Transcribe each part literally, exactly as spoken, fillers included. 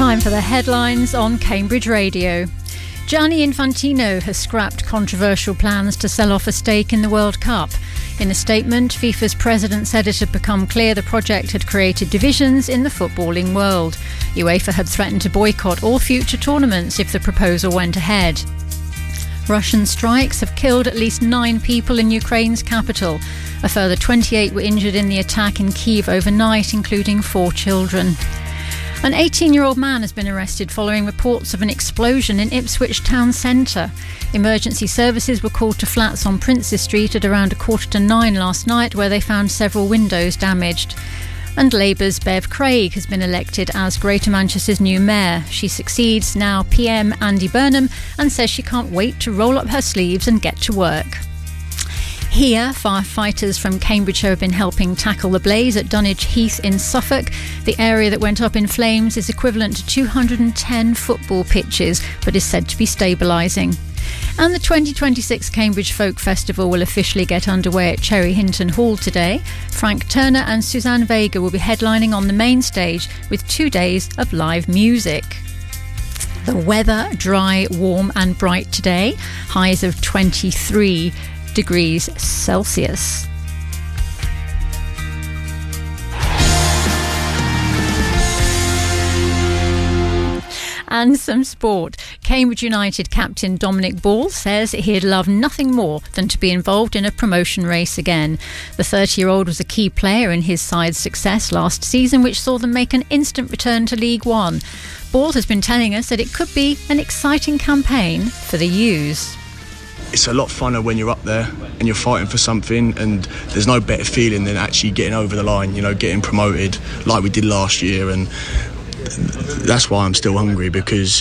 Time for the headlines on Cambridge Radio. Gianni Infantino has scrapped controversial plans to sell off a stake in the World Cup. In a statement, FIFA's president said it had become clear the project had created divisions in the footballing world. UEFA had threatened to boycott all future tournaments if the proposal went ahead. Russian strikes have killed at least nine people in Ukraine's capital. A further twenty-eight were injured in the attack in Kyiv overnight, including four children. An eighteen-year-old man has been arrested following reports of an explosion in Ipswich town centre. Emergency services were called to flats on Princes Street at around a quarter to nine last night, where they found several windows damaged. And Labour's Bev Craig has been elected as Greater Manchester's new mayor. She succeeds now P M Andy Burnham and says she can't wait to roll up her sleeves and get to work. Here, firefighters from Cambridgeshire have been helping tackle the blaze at Dunwich Heath in Suffolk. The area that went up in flames is equivalent to two hundred ten football pitches, but is said to be stabilising. And the twenty twenty-six Cambridge Folk Festival will officially get underway at Cherry Hinton Hall today. Frank Turner and Suzanne Vega will be headlining on the main stage with two days of live music. The weather, dry, warm and bright today. Highs of twenty-three degrees Celsius. And some sport. Cambridge United captain Dominic Ball says he'd love nothing more than to be involved in a promotion race again. The thirty-year-old was a key player in his side's success last season, which saw them make an instant return to League One. Ball has been telling us that it could be an exciting campaign for the U's. It's a lot funner when you're up there and you're fighting for something, and there's no better feeling than actually getting over the line, you know, getting promoted like we did last year. And that's why I'm still hungry, because,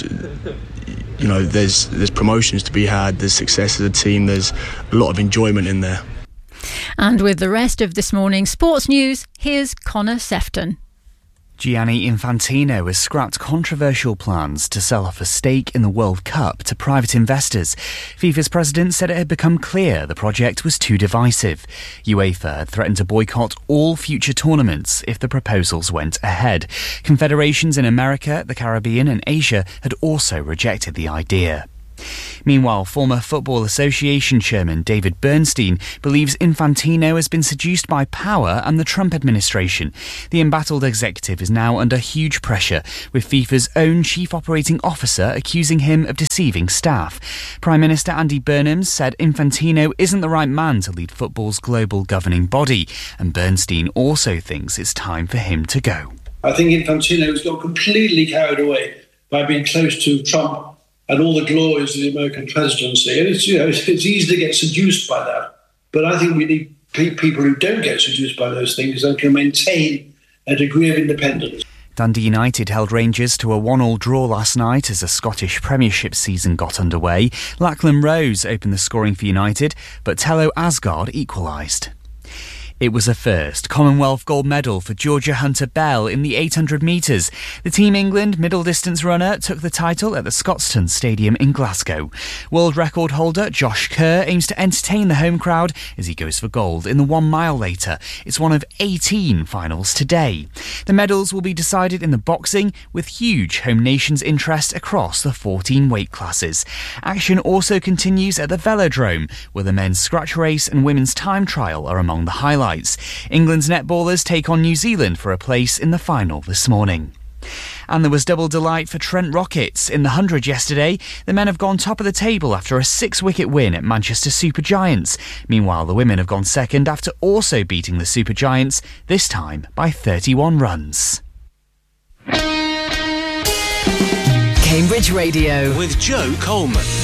you know, there's there's promotions to be had, there's success as a team, there's a lot of enjoyment in there. And with the rest of this morning's sports news, here's Connor Sefton. Gianni Infantino has scrapped controversial plans to sell off a stake in the World Cup to private investors. FIFA's president said it had become clear the project was too divisive. UEFA had threatened to boycott all future tournaments if the proposals went ahead. Confederations in America, the Caribbean and Asia had also rejected the idea. Meanwhile, former Football Association chairman David Bernstein believes Infantino has been seduced by power and the Trump administration. The embattled executive is now under huge pressure, with FIFA's own chief operating officer accusing him of deceiving staff. Prime Minister Andy Burnham said Infantino isn't the right man to lead football's global governing body, and Bernstein also thinks it's time for him to go. I think Infantino has got completely carried away by being close to Trump and all the glories of the American presidency. And it's, you know, it's, it's easy to get seduced by that. But I think we need pe- people who don't get seduced by those things and can maintain a degree of independence. Dundee United held Rangers to a one-all draw last night as the Scottish Premiership season got underway. Lachlan Rose opened the scoring for United, but Tello Asgard equalised. It was a first Commonwealth gold medal for Georgia Hunter-Bell in the eight hundred metres. The Team England middle distance runner took the title at the Scotstoun Stadium in Glasgow. World record holder Josh Kerr aims to entertain the home crowd as he goes for gold in the one mile later. It's one of eighteen finals today. The medals will be decided in the boxing, with huge home nations interest across the fourteen weight classes. Action also continues at the Velodrome, where the men's scratch race and women's time trial are among the highlights. England's netballers take on New Zealand for a place in the final this morning. And there was double delight for Trent Rockets. In the hundred yesterday, the men have gone top of the table after a six-wicket win at Manchester Supergiants. Meanwhile, the women have gone second after also beating the Supergiants, this time by thirty-one runs. Cambridge Radio with Joe Coleman.